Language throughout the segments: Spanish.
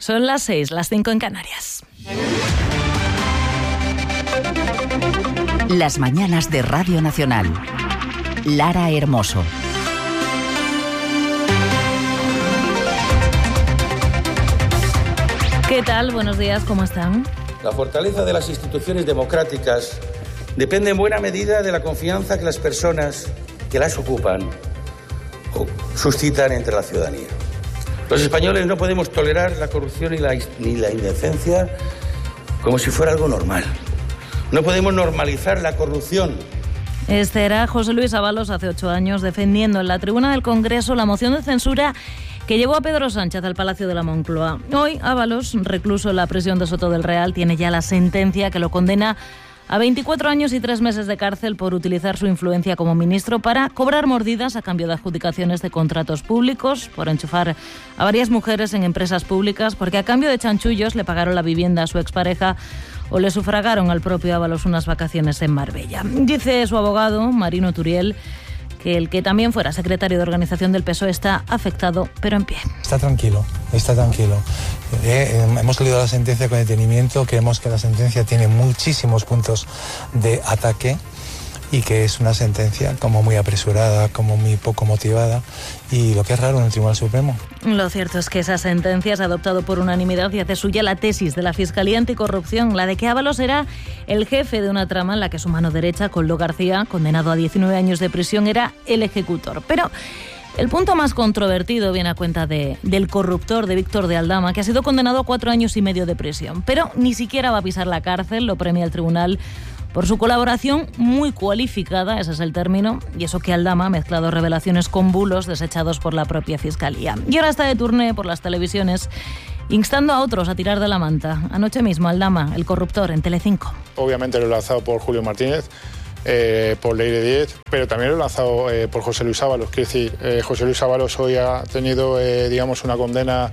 Son las 6, las 5 en Canarias. Las mañanas de Radio Nacional. Lara Hermoso. ¿Qué tal? Buenos días, ¿cómo están? La fortaleza de las instituciones democráticas depende en buena medida de la confianza que las personas que las ocupan suscitan entre la ciudadanía. Los españoles no podemos tolerar la corrupción ni la indecencia como si fuera algo normal. No podemos normalizar la corrupción. Este era José Luis Ábalos hace 8 años defendiendo en la tribuna del Congreso la moción de censura que llevó a Pedro Sánchez al Palacio de la Moncloa. Hoy Ábalos, recluso en la prisión de Soto del Real, tiene ya la sentencia que lo condena a 24 años y 3 meses de cárcel por utilizar su influencia como ministro para cobrar mordidas a cambio de adjudicaciones de contratos públicos, por enchufar a varias mujeres en empresas públicas, porque a cambio de chanchullos le pagaron la vivienda a su expareja o le sufragaron al propio Ábalos unas vacaciones en Marbella. Dice su abogado, Marino Turiel, que el que también fuera secretario de organización del PSOE está afectado, pero en pie. Está tranquilo, está tranquilo. Hemos leído la sentencia con detenimiento, creemos que la sentencia tiene muchísimos puntos de ataque y que es una sentencia como muy apresurada, como muy poco motivada, y lo que es raro en el Tribunal Supremo. Lo cierto es que esa sentencia se ha adoptado por unanimidad y hace suya la tesis de la Fiscalía Anticorrupción, la de que Ábalos era el jefe de una trama en la que su mano derecha, Koldo García, condenado a 19 años de prisión, era el ejecutor. Pero el punto más controvertido viene a cuenta del corruptor de Víctor de Aldama, que ha sido condenado a 4 años y medio de prisión. Pero ni siquiera va a pisar la cárcel, lo premia el tribunal por su colaboración muy cualificada, ese es el término, y eso que Aldama ha mezclado revelaciones con bulos desechados por la propia Fiscalía. Y ahora está de turné por las televisiones, instando a otros a tirar de la manta. Anoche mismo Aldama, el corruptor, en Telecinco. Obviamente lo he lanzado por Julio Martínez, por Leire Díez, pero también lo he lanzado por José Luis Ábalos. Quiero decir, José Luis Ábalos hoy ha tenido, digamos, una condena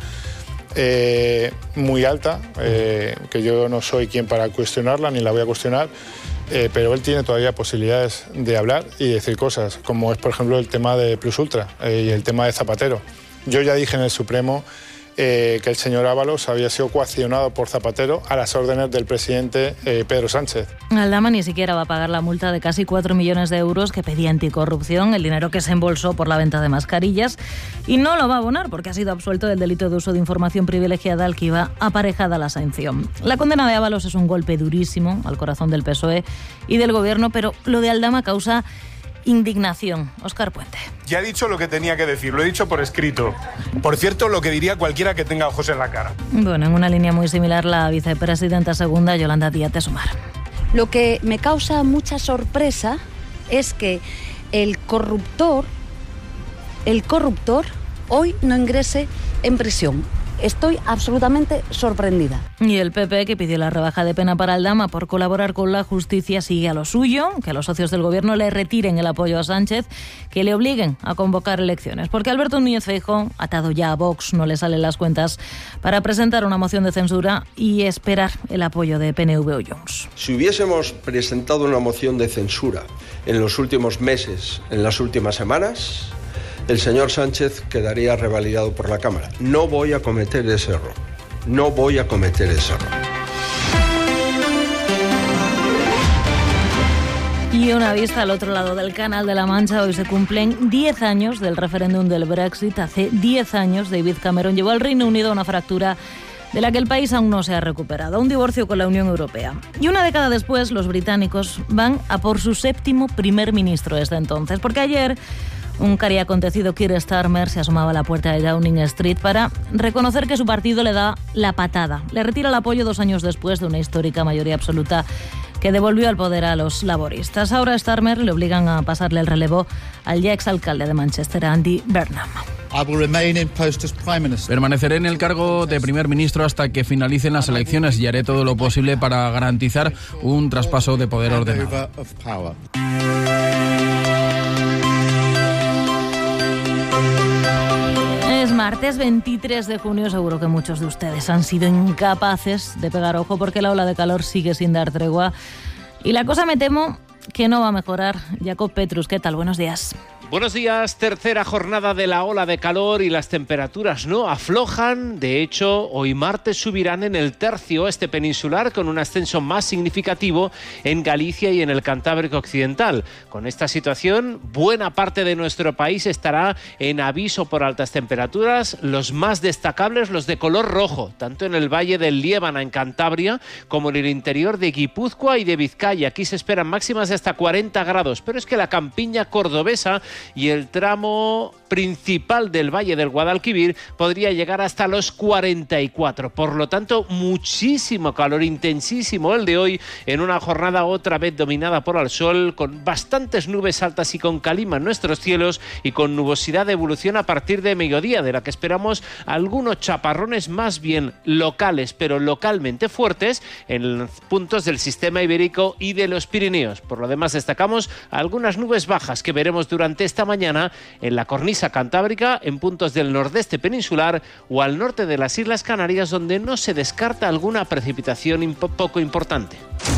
muy alta, que yo no soy quien para cuestionarla, ni la voy a cuestionar, pero él tiene todavía posibilidades de hablar y decir cosas, como es, por ejemplo, el tema de Plus Ultra y el tema de Zapatero. Yo ya dije en el Supremo que el señor Ábalos había sido coaccionado por Zapatero a las órdenes del presidente Pedro Sánchez. Aldama ni siquiera va a pagar la multa de casi 4 millones de euros que pedía Anticorrupción, el dinero que se embolsó por la venta de mascarillas, y no lo va a abonar porque ha sido absuelto del delito de uso de información privilegiada al que iba aparejada la sanción. La condena de Ábalos es un golpe durísimo al corazón del PSOE y del Gobierno, pero lo de Aldama causa indignación. Óscar Puente. Ya he dicho lo que tenía que decir, lo he dicho por escrito. Por cierto, lo que diría cualquiera que tenga ojos en la cara. Bueno, en una línea muy similar, la vicepresidenta segunda, Yolanda Díaz de Sumar. Lo que me causa mucha sorpresa es que el corruptor hoy no ingrese en prisión. Estoy absolutamente sorprendida. Y el PP, que pidió la rebaja de pena para Aldama por colaborar con la justicia, sigue a lo suyo, que los socios del Gobierno le retiren el apoyo a Sánchez, que le obliguen a convocar elecciones, porque Alberto Núñez Feijóo, atado ya a Vox, no le salen las cuentas para presentar una moción de censura y esperar el apoyo de PNV o Junts. Si hubiésemos presentado una moción de censura en los últimos meses, en las últimas semanas, el señor Sánchez quedaría revalidado por la Cámara. No voy a cometer ese error. No voy a cometer ese error. Y una vista al otro lado del Canal de la Mancha. Hoy se cumplen 10 años del referéndum del Brexit. Hace 10 años David Cameron llevó al Reino Unido a una fractura de la que el país aún no se ha recuperado, un divorcio con la Unión Europea. Y una década después, los británicos van a por su 7º primer ministro desde entonces, porque ayer un cariacontecido Keir Starmer se asomaba a la puerta de Downing Street para reconocer que su partido le da la patada. Le retira el apoyo 2 años después de una histórica mayoría absoluta que devolvió al poder a los laboristas. Ahora a Starmer le obligan a pasarle el relevo al ya exalcalde de Manchester, Andy Burnham. Permaneceré en el cargo de primer ministro hasta que finalicen las elecciones y haré todo lo posible para garantizar un traspaso de poder ordenado. Es martes 23 de junio, seguro que muchos de ustedes han sido incapaces de pegar ojo porque la ola de calor sigue sin dar tregua y la cosa me temo que no va a mejorar. Jacob Petrus, ¿qué tal? Buenos días. Buenos días, tercera jornada de la ola de calor y las temperaturas no aflojan. De hecho, hoy martes subirán en el tercio oeste peninsular con un ascenso más significativo en Galicia y en el Cantábrico Occidental. Con esta situación, buena parte de nuestro país estará en aviso por altas temperaturas, los más destacables los de color rojo, tanto en el Valle del Liébana en Cantabria como en el interior de Guipúzcoa y de Vizcaya. Aquí se esperan máximas de hasta 40 grados, pero es que la campiña cordobesa y el tramo principal del Valle del Guadalquivir podría llegar hasta los 44. Por lo tanto, muchísimo calor, intensísimo el de hoy, en una jornada otra vez dominada por el sol, con bastantes nubes altas y con calima en nuestros cielos y con nubosidad de evolución a partir de mediodía, de la que esperamos algunos chaparrones más bien locales, pero localmente fuertes en puntos del sistema ibérico y de los Pirineos. Por lo demás, destacamos algunas nubes bajas que veremos durante esta mañana en la cornisa cantábrica, en puntos del nordeste peninsular o al norte de las Islas Canarias, donde no se descarta alguna precipitación poco importante.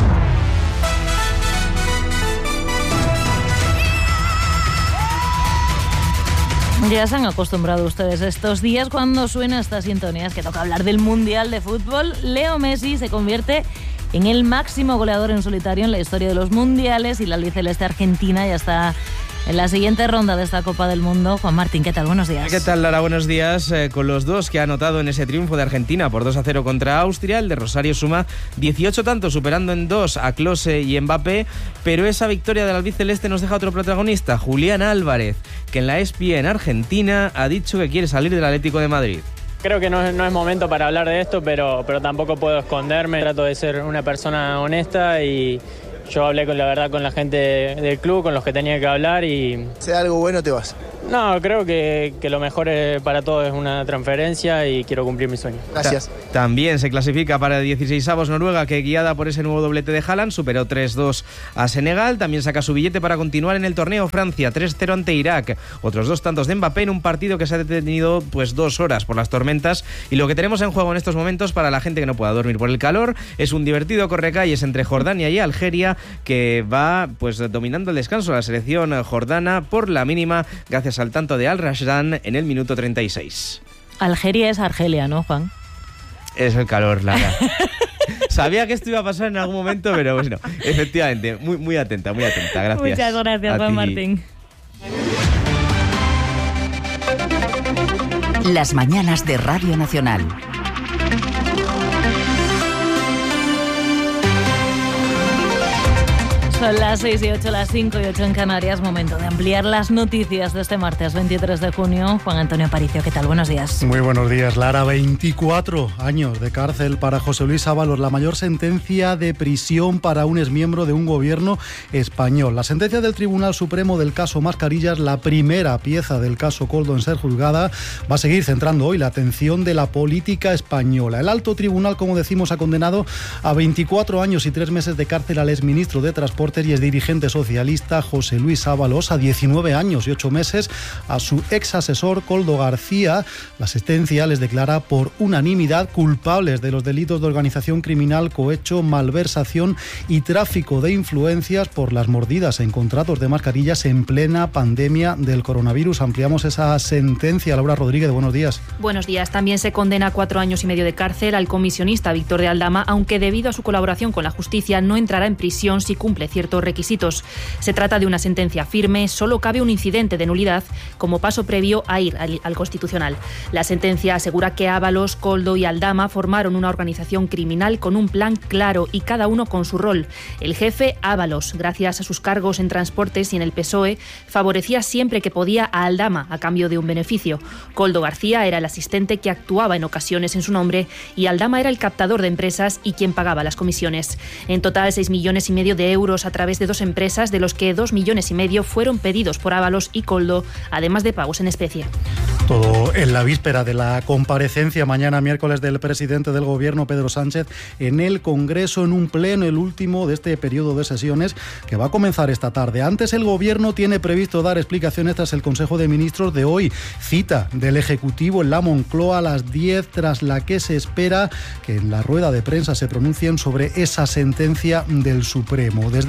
Ya se han acostumbrado ustedes estos días cuando suena estas sintonías que toca hablar del Mundial de Fútbol. Leo Messi se convierte en el máximo goleador en solitario en la historia de los mundiales y la albiceleste argentina ya está en la siguiente ronda de esta Copa del Mundo. Juan Martín, ¿qué tal? Buenos días. ¿Qué tal, Lara? Buenos días. Con los dos que ha anotado en ese triunfo de Argentina por 2-0 contra Austria, el de Rosario suma 18 tantos, superando en 2 a Klose y Mbappé, pero esa victoria del albiceleste nos deja otro protagonista, Julián Álvarez, que en la ESPN Argentina ha dicho que quiere salir del Atlético de Madrid. Creo que no es momento para hablar de esto, pero tampoco puedo esconderme. Trato de ser una persona honesta y yo hablé con la gente del club, con los que tenía que hablar y... Si algo bueno te vas. No, creo que lo mejor para todos es una transferencia y quiero cumplir mi sueño. Gracias. También se clasifica para el 16avos Noruega, que guiada por ese nuevo doblete de Haaland superó 3-2 a Senegal. También saca su billete para continuar en el torneo Francia, 3-0 ante Irak. Otros 2 tantos de Mbappé en un partido que se ha detenido 2 horas por las tormentas. Y lo que tenemos en juego en estos momentos para la gente que no pueda dormir por el calor es un divertido correcalles entre Jordania y Algeria, que va dominando el descanso. La selección jordana por la mínima gracias al tanto de Al-Rashdan en el minuto 36. Algeria es Argelia, ¿no, Juan? Es el calor, Lara. Sabía que esto iba a pasar en algún momento, pero bueno, efectivamente, muy atenta, gracias. Muchas gracias, Juan Martín. Las mañanas de Radio Nacional. Son las 6 y 8, las 5 y 8 en Canarias. Momento de ampliar las noticias de este martes 23 de junio. Juan Antonio Aparicio, ¿qué tal? Buenos días. Muy buenos días, Lara. 24 años de cárcel para José Luis Ábalos, la mayor sentencia de prisión para un exmiembro de un gobierno español. La sentencia del Tribunal Supremo del caso Mascarillas, la primera pieza del caso Koldo en ser juzgada, va a seguir centrando hoy la atención de la política española. El alto tribunal, como decimos, ha condenado a 24 años y 3 meses de cárcel al exministro de Transporte y es dirigente socialista José Luis Ábalos, a 19 años y 8 meses a su ex asesor Koldo García. La sentencia les declara por unanimidad culpables de los delitos de organización criminal, cohecho, malversación y tráfico de influencias por las mordidas en contratos de mascarillas en plena pandemia del coronavirus. Ampliamos esa sentencia. Laura Rodríguez, buenos días. Buenos días. También se condena a 4 años y medio de cárcel al comisionista Víctor de Aldama, aunque debido a su colaboración con la justicia no entrará en prisión si cumple ciertos requisitos. Se trata de una sentencia firme, solo cabe un incidente de nulidad como paso previo a ir al Constitucional. La sentencia asegura que Ábalos, Koldo y Aldama formaron una organización criminal con un plan claro y cada uno con su rol. El jefe, Ábalos, gracias a sus cargos en transportes y en el PSOE, favorecía siempre que podía a Aldama a cambio de un beneficio. Koldo García era el asistente que actuaba en ocasiones en su nombre y Aldama era el captador de empresas y quien pagaba las comisiones. En total, 6,5 millones de euros a través de 2 empresas, de los que 2,5 millones fueron pedidos por Ábalos y Koldo, además de pagos en especie. Todo en la víspera de la comparecencia mañana miércoles del presidente del Gobierno, Pedro Sánchez, en el Congreso, en un pleno, el último de este periodo de sesiones que va a comenzar esta tarde. Antes, el Gobierno tiene previsto dar explicaciones tras el Consejo de Ministros de hoy. Cita del Ejecutivo en la Moncloa a las 10, tras la que se espera que en la rueda de prensa se pronuncien sobre esa sentencia del Supremo. Desde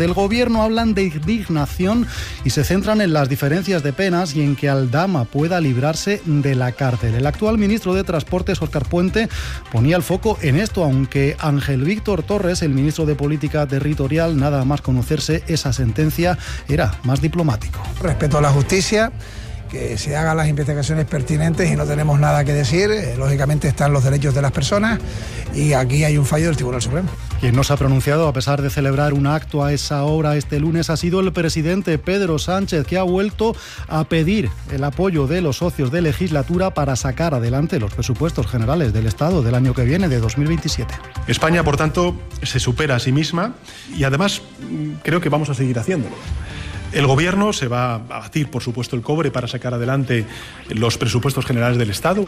Desde el gobierno hablan de indignación y se centran en las diferencias de penas y en que Aldama pueda librarse de la cárcel. El actual ministro de Transportes, Óscar Puente, ponía el foco en esto, aunque Ángel Víctor Torres, el ministro de Política Territorial, nada más conocerse esa sentencia, era más diplomático. Respeto a la justicia, que se hagan las investigaciones pertinentes y no tenemos nada que decir. Lógicamente están los derechos de las personas y aquí hay un fallo del Tribunal Supremo. Quien no se ha pronunciado, a pesar de celebrar un acto a esa hora este lunes, ha sido el presidente Pedro Sánchez, que ha vuelto a pedir el apoyo de los socios de legislatura para sacar adelante los presupuestos generales del Estado del año que viene, de 2027. España, por tanto, se supera a sí misma y además creo que vamos a seguir haciéndolo. El Gobierno se va a batir, por supuesto, el cobre para sacar adelante los presupuestos generales del Estado.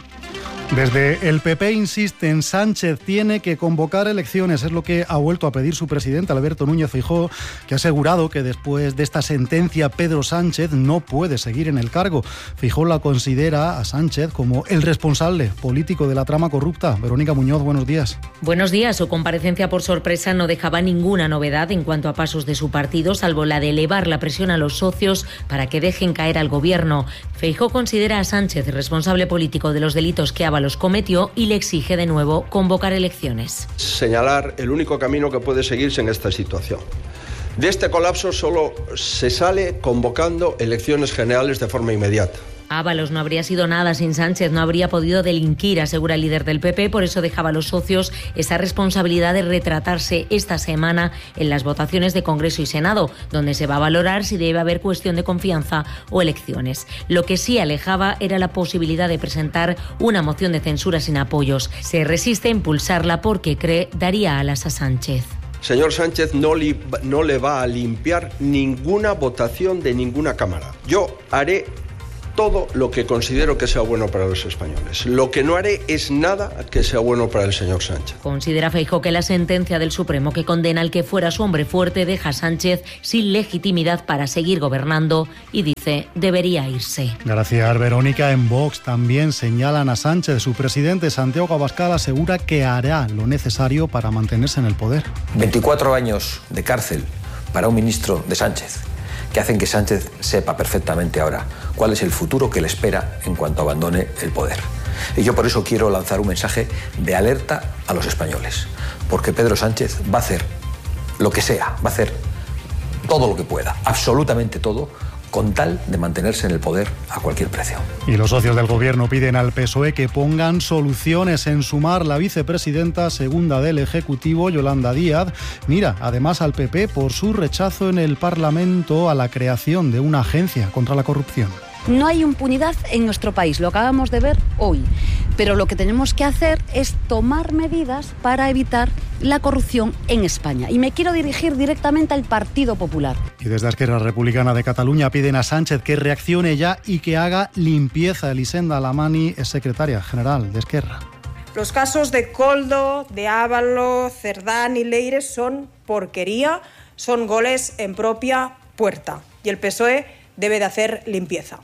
Desde el PP insisten, Sánchez tiene que convocar elecciones. Es lo que ha vuelto a pedir su presidente, Alberto Núñez Feijóo, que ha asegurado que después de esta sentencia Pedro Sánchez no puede seguir en el cargo. Feijóo la considera a Sánchez como el responsable político de la trama corrupta. Verónica Muñoz, buenos días. Buenos días. Su comparecencia por sorpresa no dejaba ninguna novedad en cuanto a pasos de su partido, salvo la de elevar la presión a los socios para que dejen caer al gobierno. Feijóo considera a Sánchez responsable político de los delitos que Ábalos cometió y le exige de nuevo convocar elecciones. Señalar el único camino que puede seguirse en esta situación. De este colapso solo se sale convocando elecciones generales de forma inmediata. Ábalos no habría sido nada sin Sánchez, no habría podido delinquir, asegura el líder del PP, por eso dejaba a los socios esa responsabilidad de retratarse esta semana en las votaciones de Congreso y Senado, donde se va a valorar si debe haber cuestión de confianza o elecciones. Lo que sí alejaba era la posibilidad de presentar una moción de censura sin apoyos. Se resiste a impulsarla porque cree daría alas a Sánchez. Señor Sánchez no le va a limpiar ninguna votación de ninguna Cámara. Yo haré todo lo que considero que sea bueno para los españoles. Lo que no haré es nada que sea bueno para el señor Sánchez. Considera Feijóo que la sentencia del Supremo que condena al que fuera su hombre fuerte deja a Sánchez sin legitimidad para seguir gobernando y dice debería irse. Gracias, Verónica. En Vox también señalan a Sánchez. Su presidente, Santiago Abascal, asegura que hará lo necesario para mantenerse en el poder. 24 años de cárcel para un ministro de Sánchez, que hacen que Sánchez sepa perfectamente ahora cuál es el futuro que le espera en cuanto abandone el poder. Y yo por eso quiero lanzar un mensaje de alerta a los españoles, porque Pedro Sánchez va a hacer lo que sea, va a hacer todo lo que pueda, absolutamente todo, con tal de mantenerse en el poder a cualquier precio. Y los socios del gobierno piden al PSOE que pongan soluciones en Sumar. La vicepresidenta segunda del Ejecutivo, Yolanda Díaz, mira además al PP por su rechazo en el Parlamento a la creación de una agencia contra la corrupción. No hay impunidad en nuestro país, lo acabamos de ver hoy, pero lo que tenemos que hacer es tomar medidas para evitar la corrupción en España. Y me quiero dirigir directamente al Partido Popular. Y desde Esquerra Republicana de Cataluña piden a Sánchez que reaccione ya y que haga limpieza. Elisenda Alamani es secretaria general de Esquerra. Los casos de Koldo, de Ábalos, Cerdán y Leire son porquería, son goles en propia puerta. Y el PSOE debe de hacer limpieza.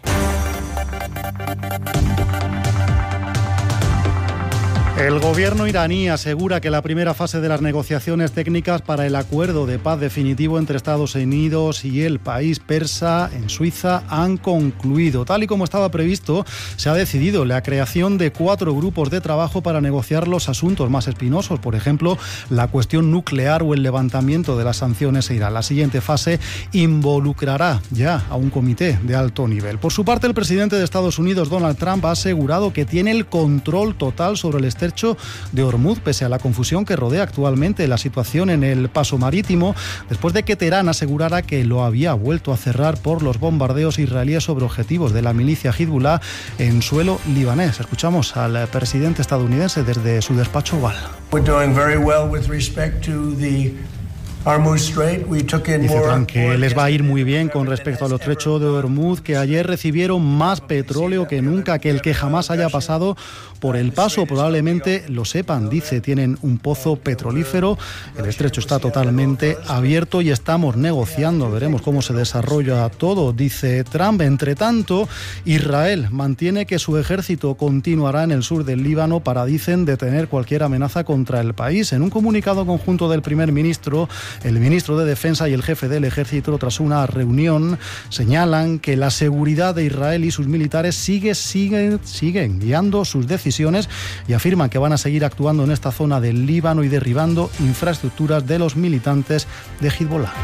El gobierno iraní asegura que la primera fase de las negociaciones técnicas para el acuerdo de paz definitivo entre Estados Unidos y el país persa en Suiza han concluido. Tal y como estaba previsto, se ha decidido la creación de 4 grupos de trabajo para negociar los asuntos más espinosos, por ejemplo, la cuestión nuclear o el levantamiento de las sanciones a Irán. La siguiente fase involucrará ya a un comité de alto nivel. Por su parte, el presidente de Estados Unidos, Donald Trump, ha asegurado que tiene el control total sobre el estrecho de Hormuz, pese a la confusión que rodea actualmente la situación en el paso marítimo, después de que Teherán asegurara que lo había vuelto a cerrar por los bombardeos israelíes sobre objetivos de la milicia Hezbollah en suelo libanés. Escuchamos al presidente estadounidense desde su despacho Oval. We're doing very well with respect to the Dice Trump que les va a ir muy bien con respecto al estrecho de Hormuz, que ayer recibieron más petróleo que nunca, que el que jamás haya pasado por el paso. Probablemente lo sepan, dice, tienen un pozo petrolífero, el estrecho está totalmente abierto y estamos negociando, veremos cómo se desarrolla todo, dice Trump. Entre tanto, Israel mantiene que su ejército continuará en el sur del Líbano para, dicen, detener cualquier amenaza contra el país. En un comunicado conjunto del primer ministro El ministro de Defensa y el jefe del ejército, tras una reunión, señalan que la seguridad de Israel y sus militares siguen guiando sus decisiones y afirman que van a seguir actuando en esta zona del Líbano y derribando infraestructuras de los militantes de Hezbollah.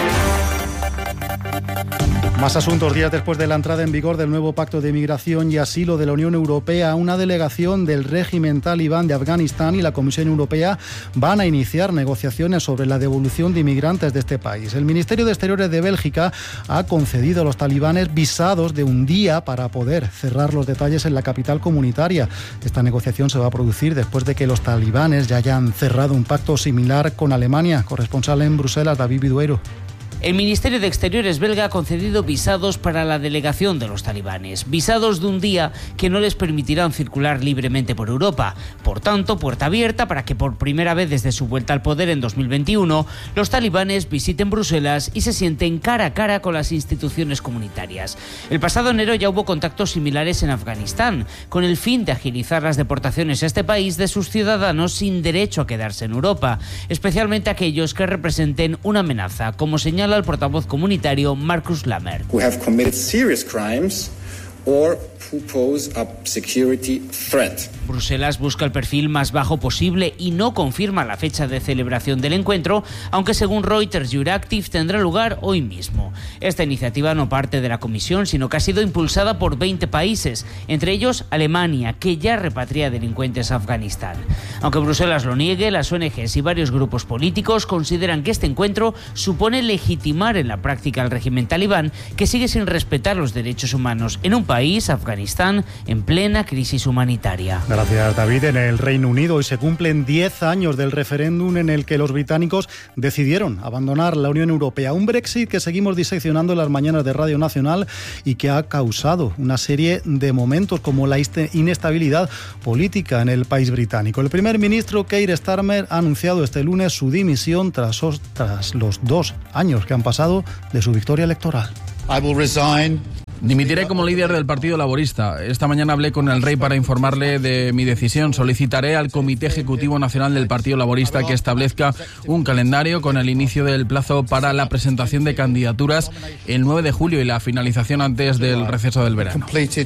Más asuntos. Días después de la entrada en vigor del nuevo Pacto de Migración y Asilo de la Unión Europea, una delegación del régimen talibán de Afganistán y la Comisión Europea van a iniciar negociaciones sobre la devolución de inmigrantes de este país. El Ministerio de Exteriores de Bélgica ha concedido a los talibanes visados de un día para poder cerrar los detalles en la capital comunitaria. Esta negociación se va a producir después de que los talibanes ya hayan cerrado un pacto similar con Alemania. Corresponsal en Bruselas, David Vidueiro. El Ministerio de Exteriores belga ha concedido visados para la delegación de los talibanes, visados de un día que no les permitirán circular libremente por Europa. Por tanto, puerta abierta para que por primera vez desde su vuelta al poder en 2021, los talibanes visiten Bruselas y se sienten cara a cara con las instituciones comunitarias. El pasado enero ya hubo contactos similares en Afganistán, con el fin de agilizar las deportaciones a este país de sus ciudadanos sin derecho a quedarse en Europa, especialmente aquellos que representen una amenaza, como señala el portavoz comunitario Marcus Lammert. Who have committed serious crimes or who pose a security threat. Bruselas busca el perfil más bajo posible y no confirma la fecha de celebración del encuentro, aunque según Reuters, Euractiv tendrá lugar hoy mismo. Esta iniciativa no parte de la Comisión, sino que ha sido impulsada por 20 países, entre ellos Alemania, que ya repatria delincuentes a Afganistán. Aunque Bruselas lo niegue, las ONGs y varios grupos políticos consideran que este encuentro supone legitimar en la práctica al régimen talibán, que sigue sin respetar los derechos humanos en un país, Afganistán, en plena crisis humanitaria. Gracias, David. En el Reino Unido hoy se cumplen 10 años del referéndum en el que los británicos decidieron abandonar la Unión Europea. Un Brexit que seguimos diseccionando en las mañanas de Radio Nacional y que ha causado una serie de momentos como la inestabilidad política en el país británico. El primer ministro Keir Starmer ha anunciado este lunes su dimisión tras los 2 años que han pasado de su victoria electoral. I will resign. Dimitiré como líder del Partido Laborista. Esta mañana hablé con el rey para informarle de mi decisión. Solicitaré al Comité Ejecutivo Nacional del Partido Laborista que establezca un calendario con el inicio del plazo para la presentación de candidaturas el 9 de julio y la finalización antes del receso del verano.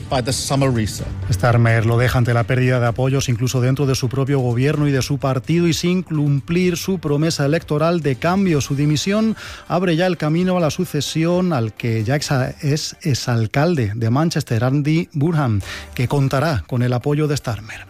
Starmer lo deja ante la pérdida de apoyos incluso dentro de su propio gobierno y de su partido y sin cumplir su promesa electoral de cambio. Su dimisión abre ya el camino a la sucesión al que ya es alcalde de Manchester, Andy Burnham, que contará con el apoyo de Starmer.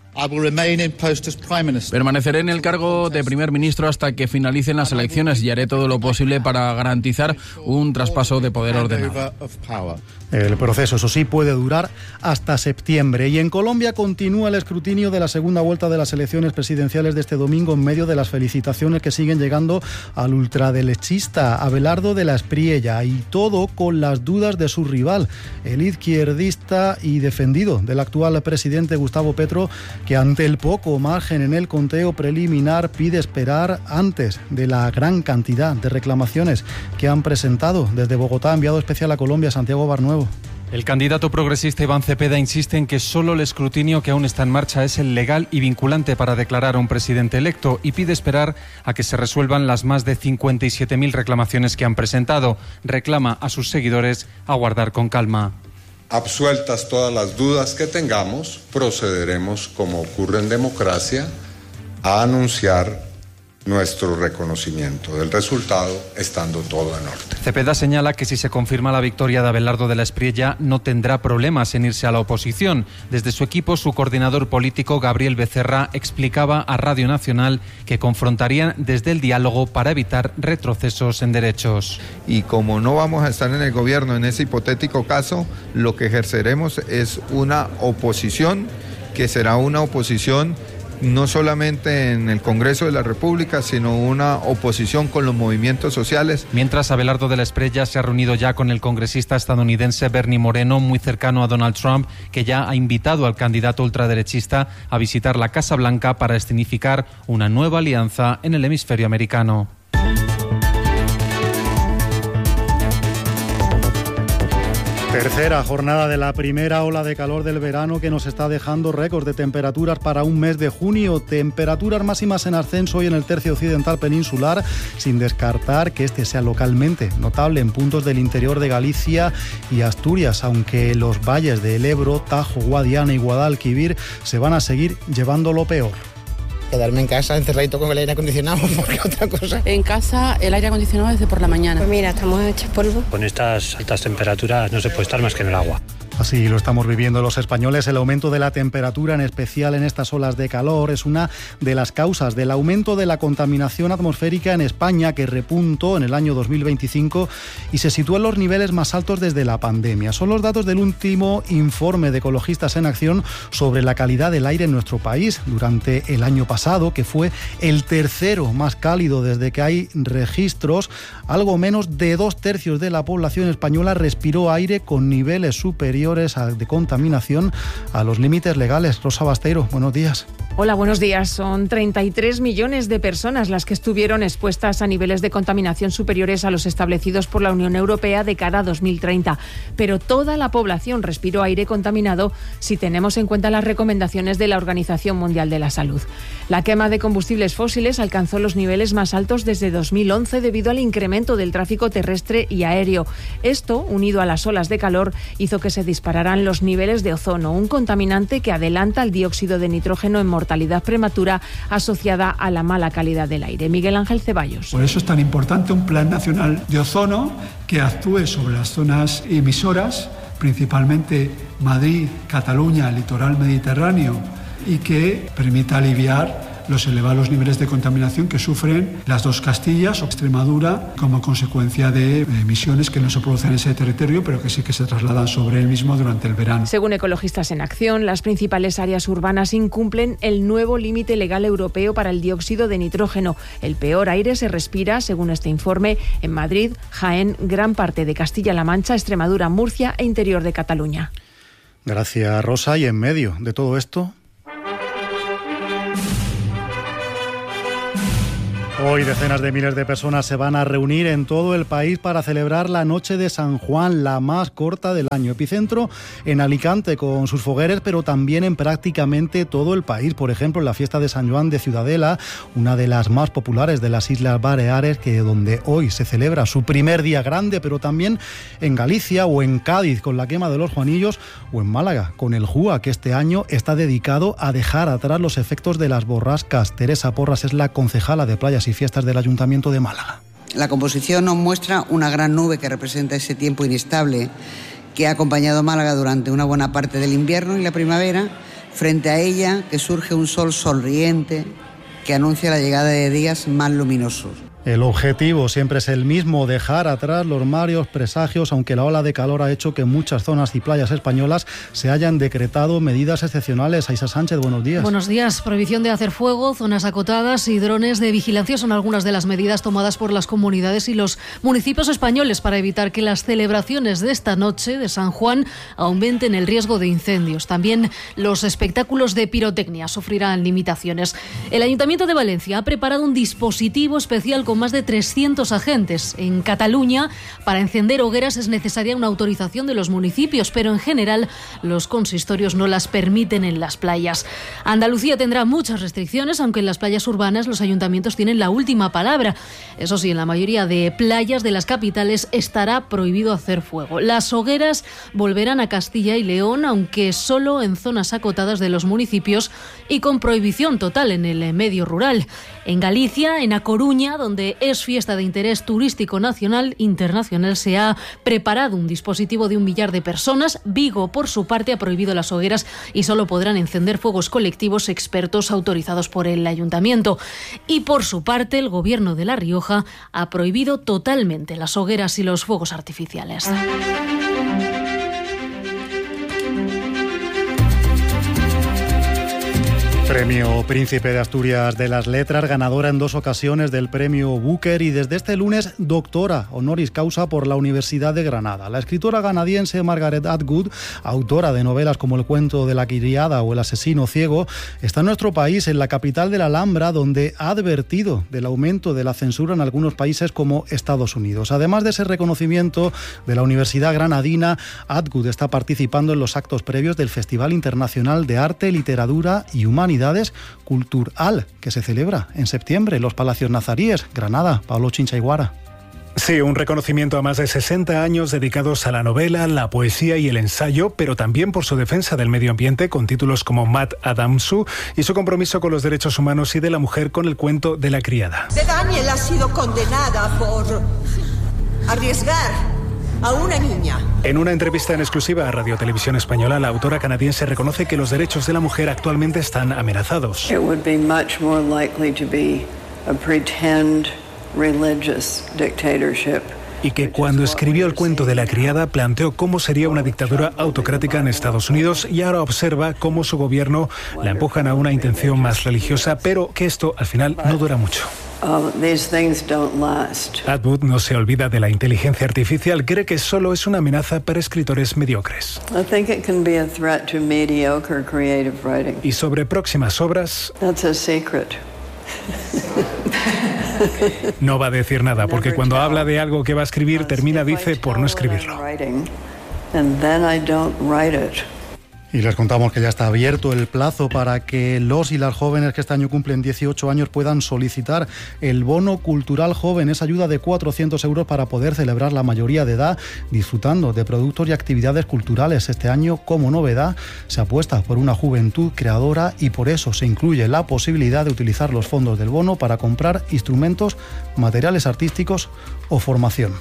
Permaneceré en el cargo de primer ministro hasta que finalicen las elecciones y haré todo lo posible para garantizar un traspaso de poder ordenado. El proceso, eso sí, puede durar hasta septiembre. Y en Colombia continúa el escrutinio de la segunda vuelta de las elecciones presidenciales de este domingo en medio de las felicitaciones que siguen llegando al ultraderechista Abelardo de la Espriella, y todo con las dudas de su rival, el izquierdista y defendido del actual presidente Gustavo Petro, que ante el poco margen en el conteo preliminar pide esperar antes de la gran cantidad de reclamaciones que han presentado. Desde Bogotá, enviado especial a Colombia, Santiago Barnuevo. El candidato progresista Iván Cepeda insiste en que solo el escrutinio que aún está en marcha es el legal y vinculante para declarar a un presidente electo, y pide esperar a que se resuelvan las más de 57.000 reclamaciones que han presentado. Reclama a sus seguidores aguardar con calma. Absueltas todas las dudas que tengamos, procederemos, como ocurre en democracia, a anunciar nuestro reconocimiento del resultado, estando todo en orden. Cepeda señala que si se confirma la victoria de Abelardo de la Espriella, no tendrá problemas en irse a la oposición. Desde su equipo, su coordinador político, Gabriel Becerra, explicaba a Radio Nacional que confrontarían desde el diálogo para evitar retrocesos en derechos. Y como no vamos a estar en el gobierno en ese hipotético caso, lo que ejerceremos es una oposición, que será una oposición no solamente en el Congreso de la República, sino una oposición con los movimientos sociales. Mientras, Abelardo de la Espriella se ha reunido ya con el congresista estadounidense Bernie Moreno, muy cercano a Donald Trump, que ya ha invitado al candidato ultraderechista a visitar la Casa Blanca para escenificar una nueva alianza en el hemisferio americano. Tercera jornada de la primera ola de calor del verano que nos está dejando récords de temperaturas para un mes de junio. Temperaturas máximas en ascenso hoy en el tercio occidental peninsular, sin descartar que este sea localmente notable en puntos del interior de Galicia y Asturias, aunque los valles del Ebro, Tajo, Guadiana y Guadalquivir se van a seguir llevando lo peor. Quedarme en casa encerradito con el aire acondicionado, porque otra cosa. En casa el aire acondicionado desde por la mañana. Pues mira, estamos hechos polvo. Con estas altas temperaturas no se puede estar más que en el agua. Así lo estamos viviendo los españoles. El aumento de la temperatura, en especial en estas olas de calor, es una de las causas del aumento de la contaminación atmosférica en España, que repuntó en el año 2025 y se sitúa en los niveles más altos desde la pandemia. Son los datos del último informe de Ecologistas en Acción sobre la calidad del aire en nuestro país durante el año pasado, que fue el tercero más cálido desde que hay registros. Algo menos de 2/3 de la población española respiró aire con niveles superiores de contaminación a los límites legales. Rosa Basteiro, buenos días. Hola, buenos días. Son 33 millones de personas las que estuvieron expuestas a niveles de contaminación superiores a los establecidos por la Unión Europea de cara a 2030. Pero toda la población respiró aire contaminado si tenemos en cuenta las recomendaciones de la Organización Mundial de la Salud. La quema de combustibles fósiles alcanzó los niveles más altos desde 2011 debido al incremento del tráfico terrestre y aéreo. Esto, unido a las olas de calor, hizo que se dispararan los niveles de ozono, un contaminante que adelanta el dióxido de nitrógeno en mortalidad prematura asociada a la mala calidad del aire. Miguel Ángel Ceballos. Por eso es tan importante un plan nacional de ozono que actúe sobre las zonas emisoras, principalmente Madrid, Cataluña, litoral mediterráneo, y que permita aliviar los elevados niveles de contaminación que sufren las dos Castillas o Extremadura como consecuencia de emisiones que no se producen en ese territorio, pero que sí que se trasladan sobre él mismo durante el verano. Según Ecologistas en Acción, las principales áreas urbanas incumplen el nuevo límite legal europeo para el dióxido de nitrógeno. El peor aire se respira, según este informe, en Madrid, Jaén, gran parte de Castilla-La Mancha, Extremadura, Murcia e interior de Cataluña. Gracias, Rosa. Y en medio de todo esto, hoy decenas de miles de personas se van a reunir en todo el país para celebrar la Noche de San Juan, la más corta del año. Epicentro en Alicante con sus fogueres, pero también en prácticamente todo el país. Por ejemplo, en la fiesta de San Juan de Ciudadela, una de las más populares de las Islas Baleares, donde hoy se celebra su primer día grande, pero también en Galicia o en Cádiz con la quema de los Juanillos, o en Málaga con el Júa, que este año está dedicado a dejar atrás los efectos de las borrascas. Teresa Porras es la concejala de Playas y Fiestas del Ayuntamiento de Málaga. La composición nos muestra una gran nube que representa ese tiempo inestable que ha acompañado a Málaga durante una buena parte del invierno y la primavera. Frente a ella que surge un sol sonriente que anuncia la llegada de días más luminosos. El objetivo siempre es el mismo, dejar atrás los malos presagios, aunque la ola de calor ha hecho que en muchas zonas y playas españolas se hayan decretado medidas excepcionales. Aisa Sánchez, buenos días. Buenos días. Prohibición de hacer fuego, zonas acotadas y drones de vigilancia son algunas de las medidas tomadas por las comunidades y los municipios españoles para evitar que las celebraciones de esta noche de San Juan aumenten el riesgo de incendios. También los espectáculos de pirotecnia sufrirán limitaciones. El Ayuntamiento de Valencia ha preparado un dispositivo especial con más de 300 agentes. En Cataluña, para encender hogueras es necesaria una autorización de los municipios, pero en general los consistorios no las permiten en las playas. Andalucía tendrá muchas restricciones, aunque en las playas urbanas los ayuntamientos tienen la última palabra. Eso sí, en la mayoría de playas de las capitales estará prohibido hacer fuego. Las hogueras volverán a Castilla y León, aunque solo en zonas acotadas de los municipios y con prohibición total en el medio rural. En Galicia, en A Coruña, donde es fiesta de interés turístico nacional e internacional, se ha preparado un dispositivo de 1 millar de personas. Vigo, por su parte, ha prohibido las hogueras y solo podrán encender fuegos colectivos expertos autorizados por el ayuntamiento. Y por su parte, el gobierno de La Rioja ha prohibido totalmente las hogueras y los fuegos artificiales. Premio Príncipe de Asturias de las Letras, ganadora en 2 ocasiones del Premio Booker y desde este lunes doctora honoris causa por la Universidad de Granada. La escritora canadiense Margaret Atwood, autora de novelas como El cuento de la criada o El asesino ciego, está en nuestro país, en la capital de la Alhambra, donde ha advertido del aumento de la censura en algunos países como Estados Unidos. Además de ese reconocimiento de la Universidad Granadina, Atwood está participando en los actos previos del Festival Internacional de Arte, Literatura y Humanidades Cultural, que se celebra en septiembre en los Palacios Nazaríes, Granada. Pablo Chinchaiguara. Sí, un reconocimiento a más de 60 años dedicados a la novela, la poesía y el ensayo, pero también por su defensa del medio ambiente con títulos como Mad Adamsu y su compromiso con los derechos humanos y de la mujer con El cuento de la criada. Daniel ha sido condenada por arriesgar a una niña. En una entrevista en exclusiva a Radio Televisión Española, la autora canadiense reconoce que los derechos de la mujer actualmente están amenazados. It would be much more likely to be a pretend religious dictatorship. Y que cuando escribió El cuento de la criada planteó cómo sería una dictadura autocrática en Estados Unidos y ahora observa cómo su gobierno la empujan a una intención más religiosa, pero que esto al final no dura mucho. Atwood no se olvida de la inteligencia artificial, cree que solo es una amenaza para escritores mediocres. Y sobre próximas obras, no va a decir nada, porque cuando habla de algo que va a escribir, termina, dice, por no escribirlo. Y les contamos que ya está abierto el plazo para que los y las jóvenes que este año cumplen 18 años puedan solicitar el bono cultural joven, esa ayuda de 400 euros para poder celebrar la mayoría de edad disfrutando de productos y actividades culturales. Este año, como novedad, se apuesta por una juventud creadora y por eso se incluye la posibilidad de utilizar los fondos del bono para comprar instrumentos, materiales artísticos o formación.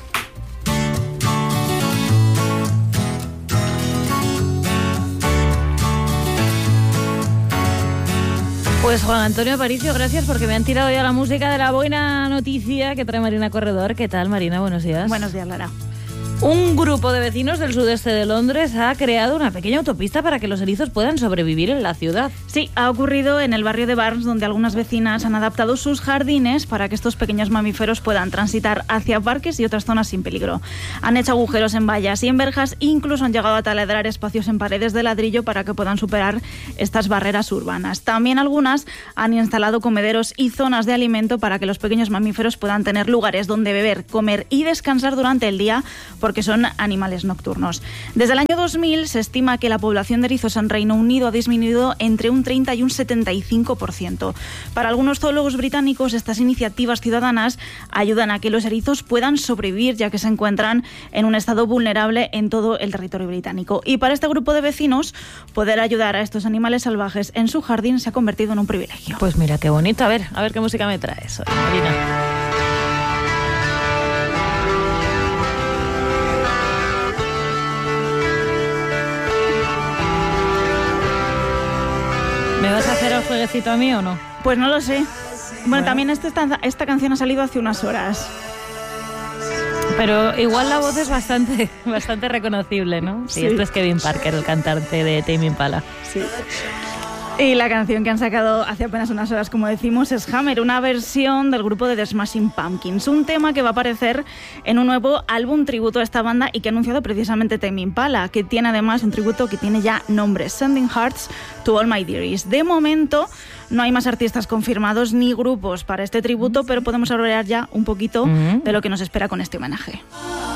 Pues Juan Antonio Aparicio, gracias porque me han tirado ya la música de la buena noticia que trae Marina Corredor. ¿Qué tal, Marina? Buenos días. Buenos días, Lara. Un grupo de vecinos del sudeste de Londres ha creado una pequeña autopista para que los erizos puedan sobrevivir en la ciudad. Sí, ha ocurrido en el barrio de Barnes, donde algunas vecinas han adaptado sus jardines para que estos pequeños mamíferos puedan transitar hacia parques y otras zonas sin peligro. Han hecho agujeros en vallas y en verjas, incluso han llegado a taladrar espacios en paredes de ladrillo para que puedan superar estas barreras urbanas. También algunas han instalado comederos y zonas de alimento para que los pequeños mamíferos puedan tener lugares donde beber, comer y descansar durante el día, porque son animales nocturnos. Desde el año 2000 se estima que la población de erizos en Reino Unido ha disminuido entre un 30 y un 75%. Para algunos zoólogos británicos, estas iniciativas ciudadanas ayudan a que los erizos puedan sobrevivir, ya que se encuentran en un estado vulnerable en todo el territorio británico. Y para este grupo de vecinos, poder ayudar a estos animales salvajes en su jardín se ha convertido en un privilegio. Pues mira, qué bonito. A ver qué música me traes hoy, Marina. ¿Me vas a hacer el jueguecito a mí o no? Pues no lo sé. Bueno, también esta canción ha salido hace unas horas. Pero igual la voz es bastante reconocible, ¿no? Sí, esto es Kevin Parker, el cantante de Tame Impala. Sí. Y la canción que han sacado hace apenas unas horas, como decimos, es Hammer, una versión del grupo de The Smashing Pumpkins, un tema que va a aparecer en un nuevo álbum tributo a esta banda y que ha anunciado precisamente Tame Impala, que tiene además un tributo que tiene ya nombre, Sending Hearts to All My Dearies. De momento no hay más artistas confirmados ni grupos para este tributo, pero podemos hablar ya un poquito de lo que nos espera con este homenaje.